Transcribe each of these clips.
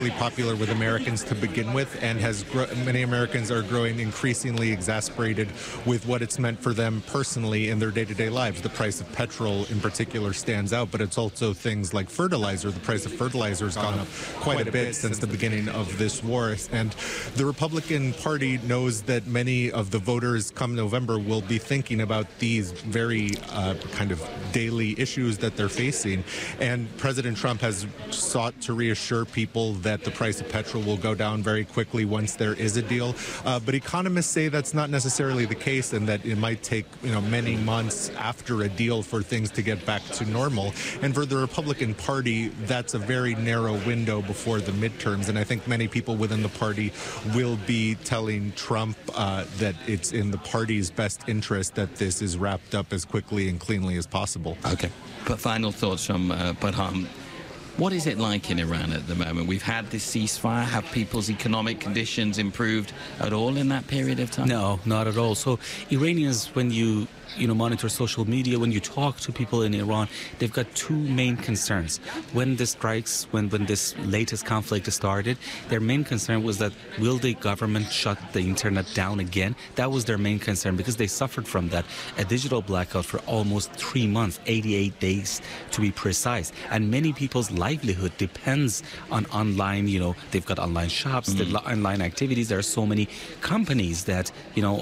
popular with Americans to begin with, and many Americans are growing increasingly exasperated with what it's meant for them personally in their day-to-day lives. The price of petrol in particular stands out, but it's also things like fertilizer. The price of fertilizer has gone up quite a bit since the beginning of this war, and the Republican Party knows that many of the voters come November will be thinking about these very kind of daily issues that they're facing, and President Trump has sought to reassure people that the price of petrol will go down very quickly once there is a deal. But economists say that's not necessarily the case, and that it might take many months after a deal for things to get back to normal. And for the Republican Party, that's a very narrow window before the midterms. And I think many people within the party will be telling Trump that it's in the party's best interest that this is wrapped up as quickly and cleanly as possible. Okay. But final thoughts from Burhan. What is it like in Iran at the moment? We've had this ceasefire. Have people's economic conditions improved at all in that period of time? No, not at all. So Iranians, when you monitor social media, when you talk to people in Iran, they've got two main concerns. When the strikes, when this latest conflict started, their main concern was that will the government shut the internet down again? That was their main concern because they suffered from that. A digital blackout for almost 3 months, 88 days to be precise. And many people's livelihood depends on online, they've got online shops, online activities. There are so many companies that,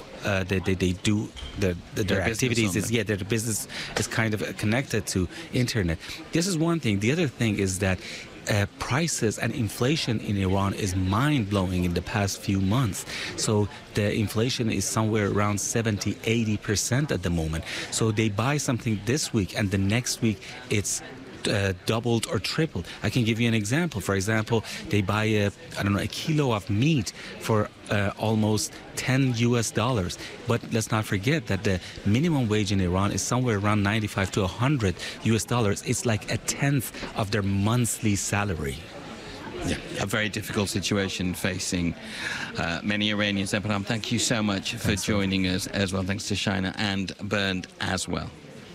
they do their activities. Their business is kind of connected to internet. This is one thing. The other thing is that prices and inflation in Iran is mind-blowing in the past few months. So the inflation is somewhere around 70-80% at the moment. So they buy something this week and the next week it's doubled or tripled. I can give you an example. For example, they buy a kilo of meat for almost $10 US. But let's not forget that the minimum wage in Iran is somewhere around 95 to 100 US. It's like a tenth of their monthly salary. Yeah, a very difficult situation facing many Iranians. Ebrahim, thank you so much for joining us as well. Thanks to Shaina and Bernd as well.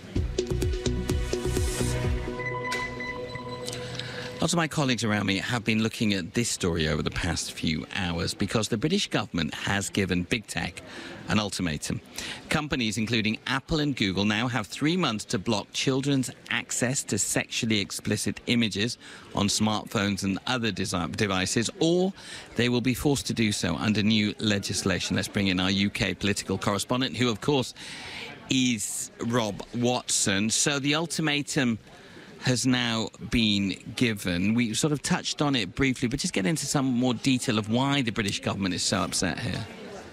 Lots of my colleagues around me have been looking at this story over the past few hours because the British government has given big tech an ultimatum. Companies including Apple and Google now have 3 months to block children's access to sexually explicit images on smartphones and other devices, or they will be forced to do so under new legislation. Let's bring in our UK political correspondent, who, of course, is Rob Watson. So the ultimatum has now been given. We sort of touched on it briefly, but just get into some more detail of why the British government is so upset here.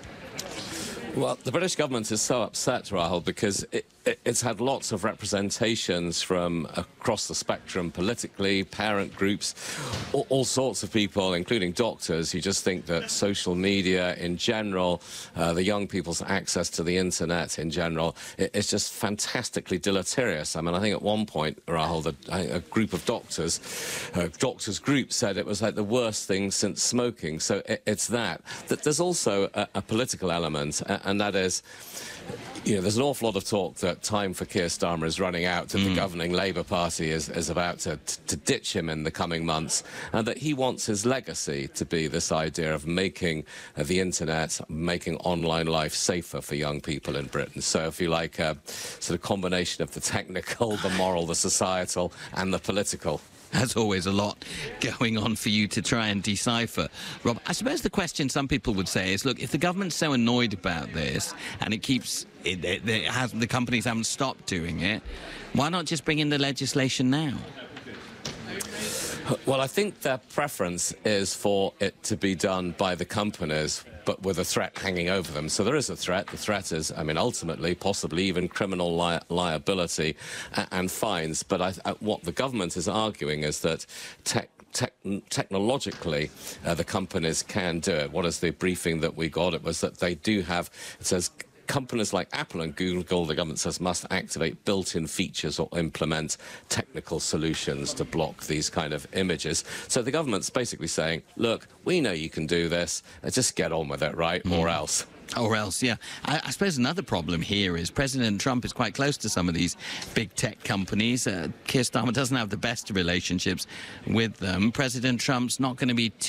Well, the British government is so upset, Rahul, because it's had lots of representations from across the spectrum politically, parent groups, all sorts of people, including doctors, who just think that social media in general, the young people's access to the internet in general, it's just fantastically deleterious. I mean, I think at one point, Rahul, a group of doctors group said it was like the worst thing since smoking. So it's that. There's also a political element, and that is, there's an awful lot of talk that time for Keir Starmer is running out, that the governing Labour Party is about to ditch him in the coming months, and that he wants his legacy to be this idea of making the internet, making online life safer for young people in Britain. So if you like, a sort of combination of the technical, the moral, the societal, and the political. As always, a lot going on for you to try and decipher. Rob, I suppose the question some people would say is, look, if the government's so annoyed about this and the companies haven't stopped doing it, why not just bring in the legislation now? Well, I think their preference is for it to be done by the companies, but with a threat hanging over them. So there is a threat. The threat is, ultimately, possibly even criminal liability and fines. But what the government is arguing is that technologically, the companies can do it. What is the briefing that we got? It was that they do have, it says, companies like Apple and Google, the government says, must activate built-in features or implement technical solutions to block these kind of images. So the government's basically saying, look, we know you can do this, just get on with it, right, or else. Or else, yeah. I suppose another problem here is President Trump is quite close to some of these big tech companies. Keir Starmer doesn't have the best of relationships with them. President Trump's not going to be